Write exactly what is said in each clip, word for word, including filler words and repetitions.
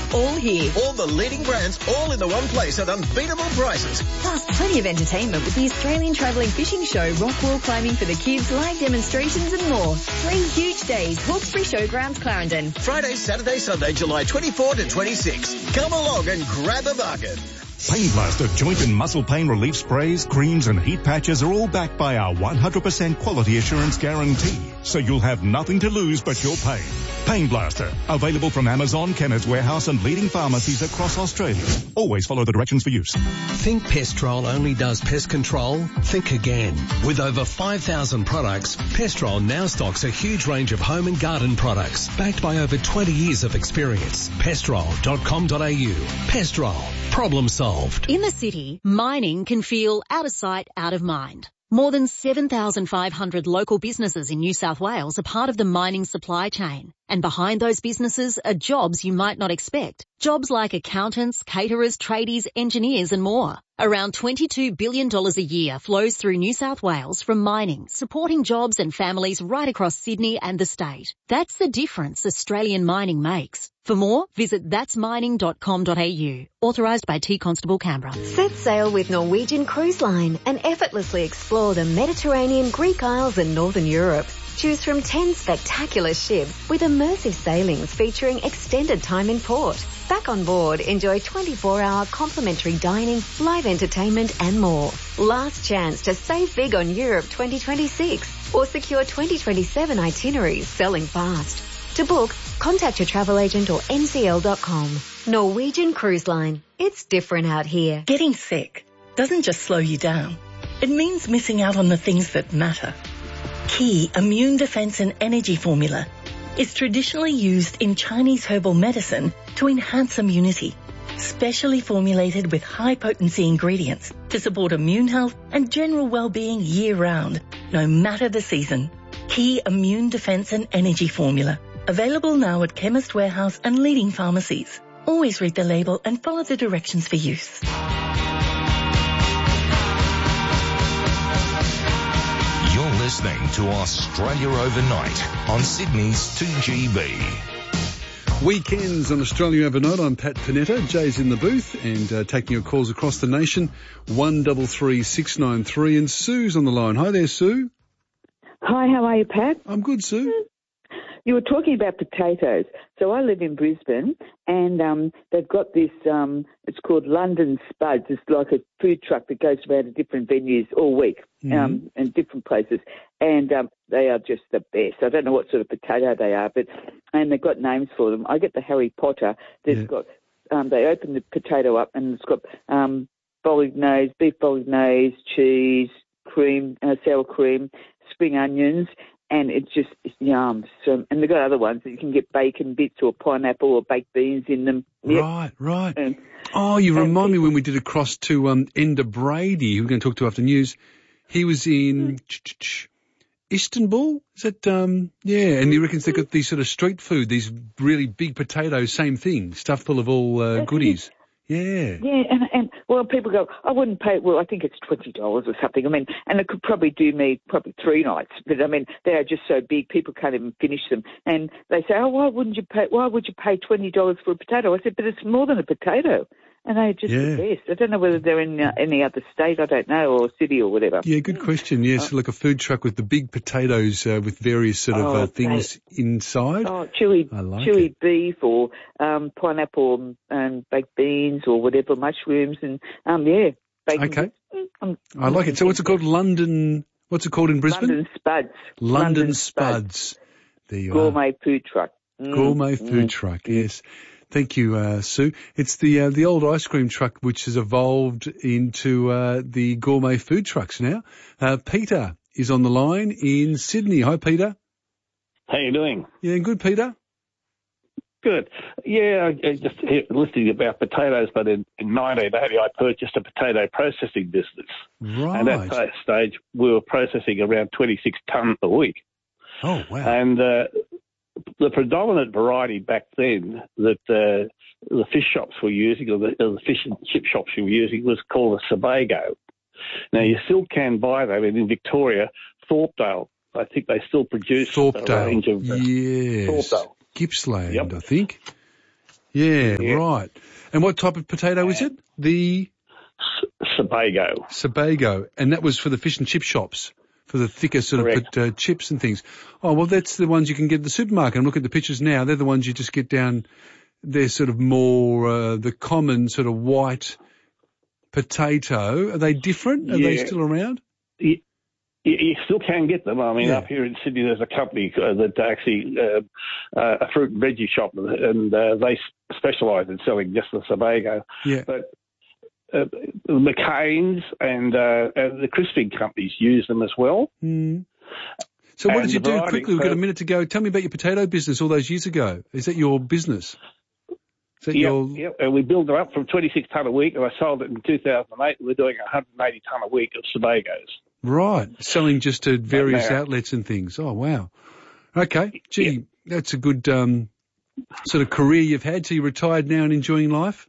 all here. All the leading brands, all in the one place at unbeatable prices. Plus, plenty of entertainment with the Australian Travelling Fishing Show, rock wall climbing for the kids, live demonstrations and more. Three huge days, Hawkesbury Showgrounds, Clarendon. Friday, Saturday, Sunday, July twenty-fourth to twenty-sixth. Come along and grab a bargain. Pain Blaster joint and muscle pain relief sprays, creams and heat patches are all backed by our one hundred percent quality assurance guarantee. So you'll have nothing to lose but your pain. Pain Blaster. Available from Amazon, Chemist Warehouse and leading pharmacies across Australia. Always follow the directions for use. Think Pestrol only does pest control? Think again. With over five thousand products, Pestrol now stocks a huge range of home and garden products backed by over twenty years of experience. pestrol dot com dot a u. Pestrol. Problem solved. In the city, mining can feel out of sight, out of mind. More than seven thousand five hundred local businesses in New South Wales are part of the mining supply chain. And behind those businesses are jobs you might not expect. Jobs like accountants, caterers, tradies, engineers and more. Around twenty-two billion dollars a year flows through New South Wales from mining, supporting jobs and families right across Sydney and the state. That's the difference Australian mining makes. For more, visit that's mining dot com dot a u. Authorised by T Constable Canberra. Set sail with Norwegian Cruise Line and effortlessly explore the Mediterranean, Greek Isles and Northern Europe. Choose from ten spectacular ships with immersive sailings featuring extended time in port. Back on board, enjoy twenty-four hour complimentary dining, live entertainment and more. Last chance to save big on Europe twenty twenty-six or secure twenty twenty-seven itineraries selling fast. To book, contact your travel agent or n c l dot com. Norwegian Cruise Line. It's different out here. Getting sick doesn't just slow you down. It means missing out on the things that matter. Key Immune Defense and Energy Formula is traditionally used in Chinese herbal medicine to enhance immunity, specially formulated with high-potency ingredients to support immune health and general well-being year-round, no matter the season. Key Immune Defense and Energy Formula. Available now at Chemist Warehouse and leading pharmacies. Always read the label and follow the directions for use. You're listening to Australia Overnight on Sydney's two G B. Weekends on Australia Overnight. I'm Pat Panetta. Jay's in the booth and uh, taking your calls across the nation. one double three six nine three and Sue's on the line. Hi there, Sue. Hi, how are you, Pat? I'm good, Sue. You were talking about potatoes. So I live in Brisbane, and um, they've got this, um, it's called London Spuds. It's like a food truck that goes around to different venues all week, mm-hmm. um, and different places. And um, they are just the best. I don't know what sort of potato they are, but and they've got names for them. I get the Harry Potter. There's yeah. got, um, they open the potato up, and it's got um, bolognese, beef bolognese, cheese, cream, uh, sour cream, spring onions, and it's just it's yum. So, and they've got other ones that you can get bacon bits or pineapple or baked beans in them. Yep. Right, right. And, oh, you remind me when we did a cross to um, Ender Brady, who we're going to talk to after news. He was in mm. Istanbul. Is that, um, yeah, and he reckons they've got these sort of street food, these really big potatoes, same thing, stuffed full of all uh, goodies. Yeah. Yeah, and, and well, people go, I wouldn't pay, well, I think it's twenty dollars or something. I mean, and it could probably do me probably three nights. But, I mean, they are just so big, people can't even finish them. And they say, oh, why wouldn't you pay, why would you pay twenty dollars for a potato? I said, but it's more than a potato. And they're just yeah. the best. I don't know whether they're in uh, any other state, I don't know, or city or whatever. Yeah, good question. Yes, oh. like a food truck with the big potatoes uh, with various sort of oh, uh, things they, inside. Oh, chewy, like chewy it. beef or um, pineapple and baked beans or whatever, mushrooms and, um, yeah. Bacon. Okay. Um, I like it. So what's it called? London, what's it called in Brisbane? London Spuds. London, London Spuds. Spuds. There you Gourmet are. food truck. Mm. Gourmet food mm. truck, yes. Thank you, uh, Sue. It's the uh, the old ice cream truck which has evolved into uh, the gourmet food trucks now. Uh, Peter is on the line in Sydney. Hi, Peter. How you doing? Yeah, good, Peter. Good. Yeah, I just listening about potatoes, but in, in nineteen eighty I purchased a potato processing business. Right. And at that stage we were processing around twenty-six tonnes a week. Oh, wow. And uh, the predominant variety back then that uh, the fish shops were using, or the, or the fish and chip shops were using, was called a Sebago. Now, you still can buy them in Victoria, Thorpedale. I think they still produce Thorpedale. a range of uh, yes. Thorpedale. Gippsland, yep. I think. Yeah, Yeah. right. And what type of potato is it? The Sebago. Sebago. And that was for the fish and chip shops, for the thicker sort Correct. of uh, chips and things. Oh, well, that's the ones you can get at the supermarket. I'm looking at the pictures now. They're the ones you just get down. They're sort of more uh, the common sort of white potato. Are they different? Are they Yeah. still around? You, you still can get them. I mean, Yeah. up here in Sydney, there's a company uh, that actually, uh, uh, a fruit and veggie shop, and uh, they specialise in selling just the Sebago. Yeah. But uh, the McCain's and, uh, and the crisping companies use them as well. Mm. So what And did you the do variety- quickly? We've got a so- minute to go. Tell me about your potato business all those years ago. Is that your business? Is that Yep, your... yep. And we built it up from twenty-six tonne a week, and I sold it in two thousand eight. We're doing one hundred eighty tonne a week of Sebagos. Right. Selling just to various now- outlets and things. Oh, wow. Okay. Gee, that's a good um, sort of career you've had. So you're retired now and enjoying life?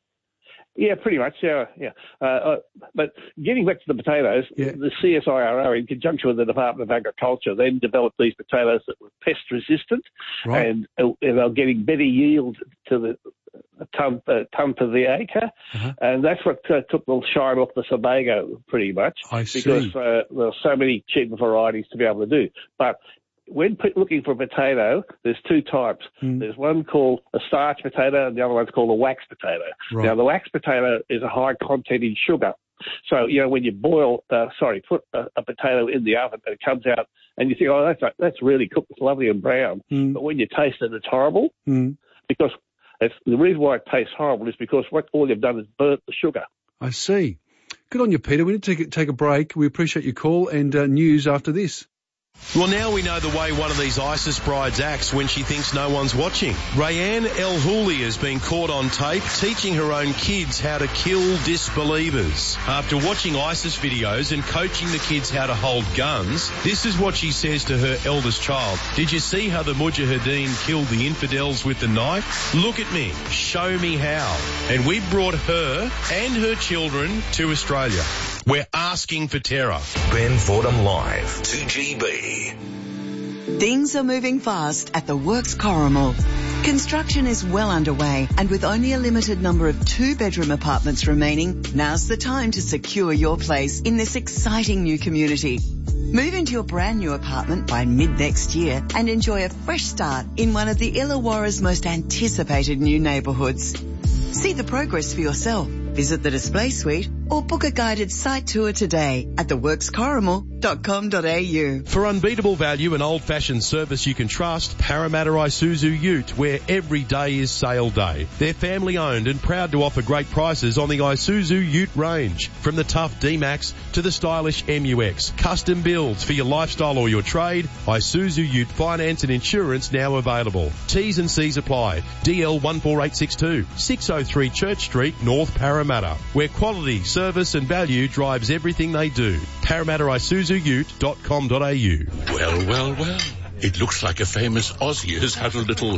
Yeah, pretty much. Yeah, yeah. Uh, uh, but getting back to the potatoes, Yeah. the C S I R O, in conjunction with the Department of Agriculture, then developed these potatoes that were pest resistant, Right. and, uh, and they're getting better yield to the a ton, uh, ton to the acre, Uh-huh. and that's what uh, took the shine off the Sebago pretty much. I see. Because uh, there are so many cheaper varieties to be able to do. But when p- looking for a potato, there's two types. Mm. There's one called a starch potato, and the other one's called a wax potato. Right. Now, the wax potato is a high content in sugar. So, you know, when you boil, uh, sorry, put a, a potato in the oven and it comes out, and you think, oh, that's that's really cooked, it's lovely and brown. Mm. But when you taste it, it's horrible Mm. because it's, the reason why it tastes horrible is because what all you've done is burnt the sugar. I see. Good on you, Peter. We need to take, take a break. We appreciate your call and uh, news after this. Well, now we know the way one of these ISIS brides acts when she thinks no one's watching. Rayanne El Houli has been caught on tape teaching her own kids how to kill disbelievers. After watching ISIS videos and coaching the kids how to hold guns, this is what she says to her eldest child. Did you see how the Mujahideen killed the infidels with the knife? Look at me. Show me how. And we brought her and her children to Australia. We're asking for terror. Ben Fordham Live, two G B. Things are moving fast at the Works Corrimal. Construction is well underway, and with only a limited number of two-bedroom apartments remaining, now's the time to secure your place in this exciting new community. Move into your brand new apartment by mid-next year and enjoy a fresh start in one of the Illawarra's most anticipated new neighbourhoods. See the progress for yourself. Visit the display suite or book a guided site tour today at the works corrimal dot com dot a u. For unbeatable value and old-fashioned service you can trust, Parramatta Isuzu Ute, where every day is sale day. They're family-owned and proud to offer great prices on the Isuzu Ute range. From the tough D-Max to the stylish M U X. Custom builds for your lifestyle or your trade. Isuzu Ute finance and insurance now available. T's and C's apply. D L one four eight six two, six oh three Church Street, North Parramatta, where quality, service and value drives everything they do. Parramatta Isuzu Ute dot com dot a u. Well, well, well. It looks like a famous Aussie has had a little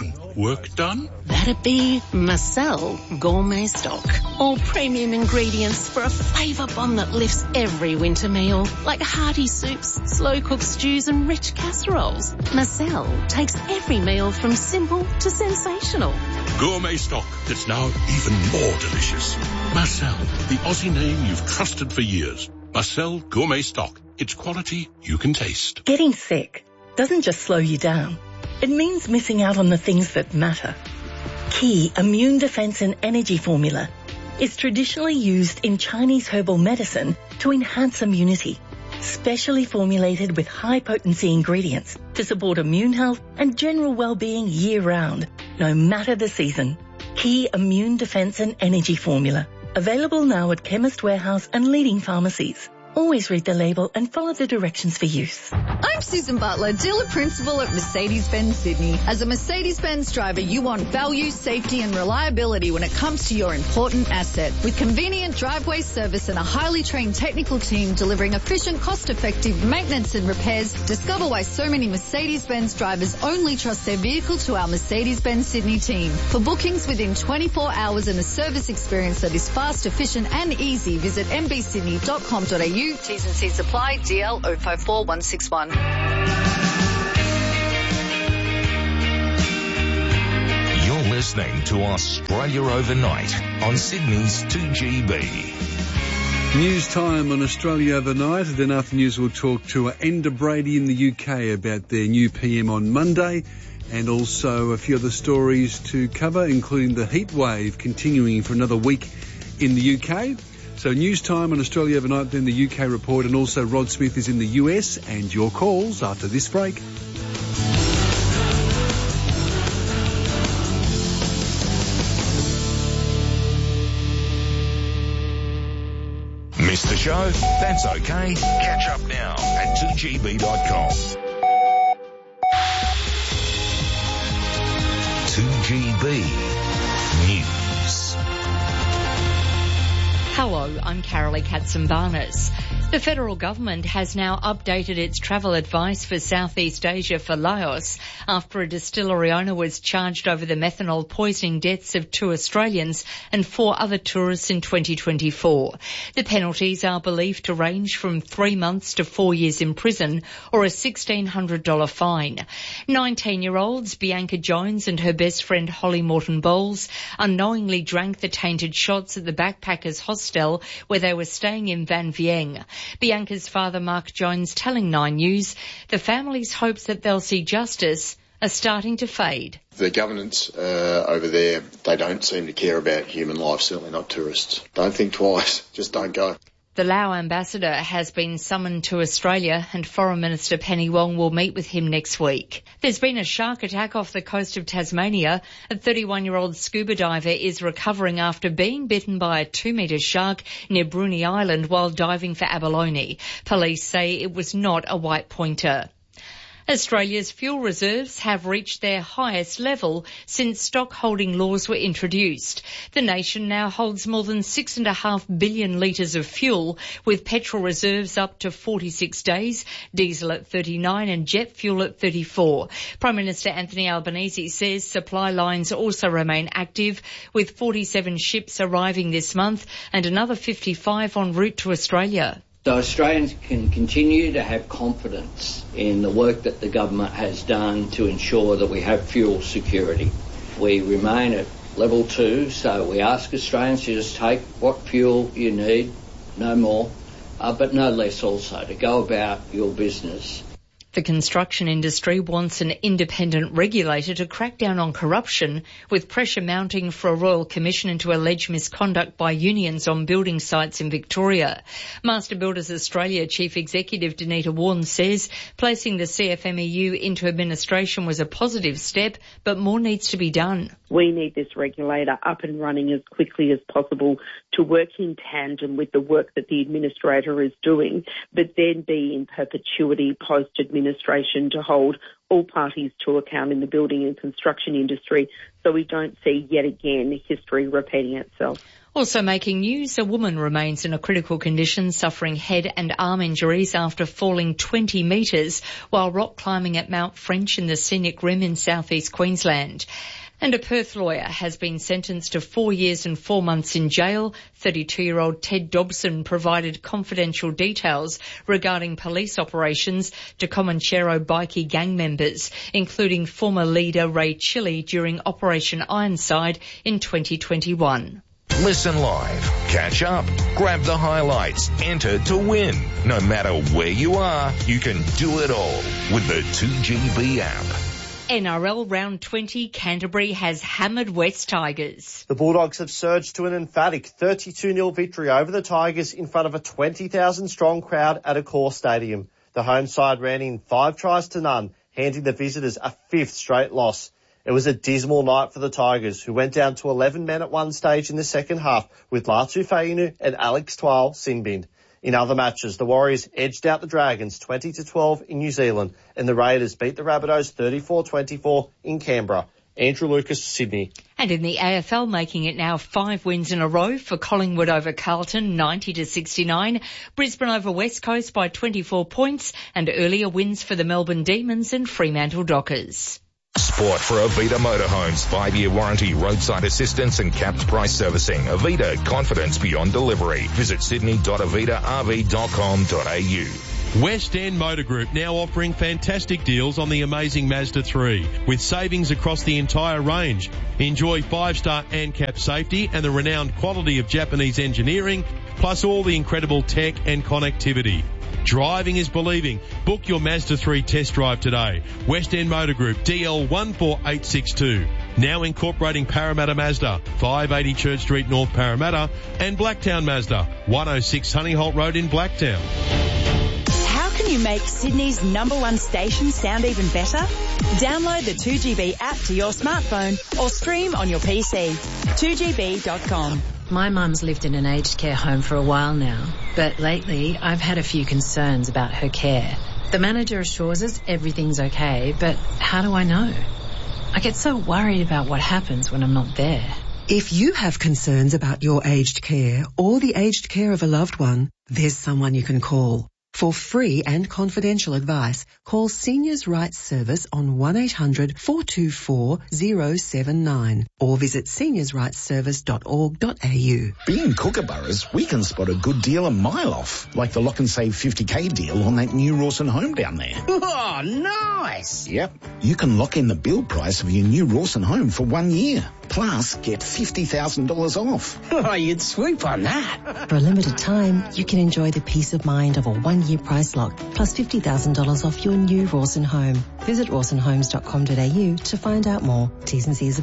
work done. That'd be Marcel Gourmet Stock. All premium ingredients for a flavour bomb that lifts every winter meal. Like hearty soups, slow-cooked stews and rich casseroles. Marcel takes every meal from simple to sensational. Gourmet stock that's now even more delicious. Marcel, the Aussie name you've trusted for years. Marcel Gourmet Stock. It's quality you can taste. Getting sick doesn't just slow you down. It means missing out on the things that matter. Key Immune Defense and Energy Formula is traditionally used in Chinese herbal medicine to enhance immunity, specially formulated with high-potency ingredients to support immune health and general well-being year-round, no matter the season. Key Immune Defense and Energy Formula. Available now at Chemist Warehouse and leading pharmacies. Always read the label and follow the directions for use. I'm Susan Butler, dealer principal at Mercedes-Benz Sydney. As a Mercedes-Benz driver, you want value, safety and reliability when it comes to your important asset. With convenient driveway service and a highly trained technical team delivering efficient, cost-effective maintenance and repairs, discover why so many Mercedes-Benz drivers only trust their vehicle to our Mercedes-Benz Sydney team. For bookings within twenty-four hours and a service experience that is fast, efficient and easy, visit m b sydney dot com dot a u. T's and C's apply. D L zero five four one six one. You're listening listening to Australia Overnight on Sydney's two G B. News time on Australia Overnight. Then after news we'll talk to Enda Brady in the U K about their new P M on Monday, and also a few other stories to cover, including the heat wave continuing for another week in the U K. So news time on Australia Overnight, then the U K report, and also Rod Smith is in the U S, and your calls after this break. Missed the show? That's okay. Catch up now at two G B dot com. two G B News. Hello, I'm Carolee Katsimbarnis. The federal government has now updated its travel advice for Southeast Asia for Laos after a distillery owner was charged over the methanol poisoning deaths of two Australians and four other tourists in twenty twenty-four. The penalties are believed to range from three months to four years in prison or a sixteen hundred dollars fine. nineteen-year-olds Bianca Jones and her best friend Holly Morton Bowles unknowingly drank the tainted shots at the backpackers hostel where they were staying in Van Vieng. Bianca's father, Mark Jones, telling Nine News, the family's hopes that they'll see justice are starting to fade. The governance uh, over there, they don't seem to care about human life, certainly not tourists. Don't think twice, just don't go. The Lao ambassador has been summoned to Australia and Foreign Minister Penny Wong will meet with him next week. There's been a shark attack off the coast of Tasmania. A thirty-one-year-old scuba diver is recovering after being bitten by a two-metre shark near Bruny Island while diving for abalone. Police say it was not a white pointer. Australia's fuel reserves have reached their highest level since stock holding laws were introduced. The nation now holds more than six and a half billion litres of fuel, with petrol reserves up to forty-six days, diesel at thirty-nine and jet fuel at thirty-four. Prime Minister Anthony Albanese says supply lines also remain active, with forty-seven ships arriving this month and another fifty-five en route to Australia. So Australians can continue to have confidence in the work that the government has done to ensure that we have fuel security. We remain at level two, so we ask Australians to just take what fuel you need, no more, uh, but no less also, to go about your business. The construction industry wants an independent regulator to crack down on corruption, with pressure mounting for a royal commission into alleged misconduct by unions on building sites in Victoria. Master Builders Australia Chief Executive Denita Warren says placing the C F M E U into administration was a positive step, but more needs to be done. We need this regulator up and running as quickly as possible to work in tandem with the work that the administrator is doing, but then be in perpetuity post-administration to hold all parties to account in the building and construction industry so we don't see yet again history repeating itself. Also making news, a woman remains in a critical condition suffering head and arm injuries after falling twenty metres while rock climbing at Mount French in the Scenic Rim in southeast Queensland. And a Perth lawyer has been sentenced to four years and four months in jail. thirty-two-year-old Ted Dobson provided confidential details regarding police operations to Comanchero bikie gang members, including former leader Ray Chili during Operation Ironside in twenty twenty-one. Listen live, catch up, grab the highlights, enter to win. No matter where you are, you can do it all with the two G B app. N R L Round twenty, Canterbury has hammered West Tigers. The Bulldogs have surged to an emphatic thirty-two nil victory over the Tigers in front of a twenty thousand strong crowd at Accor Stadium. The home side ran in five tries to none, handing the visitors a fifth straight loss. It was a dismal night for the Tigers, who went down to eleven men at one stage in the second half with Latu Fainu and Alex Twal Sinbind. In other matches, the Warriors edged out the Dragons twenty to twelve in New Zealand, and the Raiders beat the Rabbitohs thirty-four twenty-four in Canberra. Andrew Lucas, Sydney. And in the A F L, making it now five wins in a row for Collingwood over Carlton, ninety to sixty-nine. Brisbane over West Coast by twenty-four points, and earlier wins for the Melbourne Demons and Fremantle Dockers. Sport for Avita Motorhomes. Five-year warranty, roadside assistance and capped price servicing. Avita, confidence beyond delivery. Visit sydney dot avita r v dot com dot a u. West End Motor Group now offering fantastic deals on the amazing Mazda three with savings across the entire range. Enjoy five-star ANCAP safety and the renowned quality of Japanese engineering, plus all the incredible tech and connectivity. Driving is believing. Book your Mazda three test drive today. West End Motor Group, D L one four eight six two. Now incorporating Parramatta Mazda, five eighty Church Street, North Parramatta, and Blacktown Mazda, one oh six Honeyholt Road in Blacktown. How can you make Sydney's number one station sound even better? Download the two G B app to your smartphone or stream on your P C. two G B dot com. My mum's lived in an aged care home for a while now, but lately I've had a few concerns about her care. The manager assures us everything's okay, but how do I know? I get so worried about what happens when I'm not there. If you have concerns about your aged care or the aged care of a loved one, there's someone you can call. For free and confidential advice, call Seniors Rights Service on one eight hundred four two four zero seven nine or visit seniors rights service dot org dot a u. Being Kookaburras, we can spot a good deal a mile off, like the Lock and Save fifty K deal on that new Rawson home down there. Oh, nice! Yep. You can lock in the build price of your new Rawson home for one year. Plus, get fifty thousand dollars off. Oh, you'd swoop on that. For a limited time, you can enjoy the peace of mind of a one-year price lock, plus fifty thousand dollars off your new Rawson home. Visit rawson homes dot com dot a u to find out more. T's and C's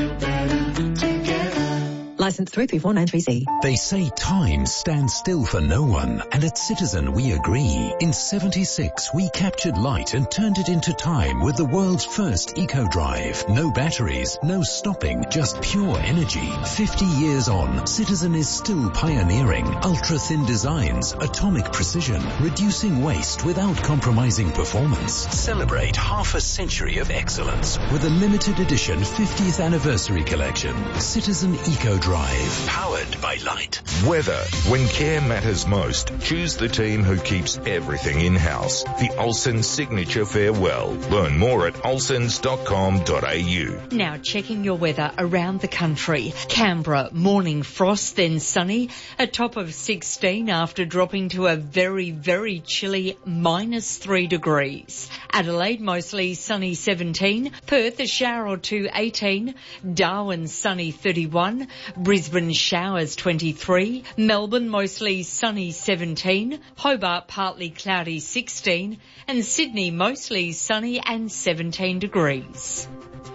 apply. Licence three three four nine three C. They say time stands still for no one, and at Citizen we agree. In seventy-six, we captured light and turned it into time with the world's first eco-drive. No batteries, no stopping, just pure energy. fifty years on, Citizen is still pioneering ultra-thin designs, atomic precision, reducing waste without compromising performance. Celebrate half a century of excellence with a limited edition fiftieth anniversary collection. Citizen Eco-Drive. Powered by light. Weather. When care matters most, choose the team who keeps everything in-house. The Olsen Signature Farewell. Learn more at olsens dot com dot a u. Now checking your weather around the country. Canberra, morning frost, then sunny, a top of sixteen after dropping to a very, very chilly minus three degrees. Adelaide, mostly sunny seventeen. Perth, a shower or two eighteen. Darwin, sunny thirty-one. Brisbane, showers twenty-three. Melbourne, mostly sunny seventeen. Hobart, partly cloudy sixteen. And Sydney, mostly sunny and seventeen degrees.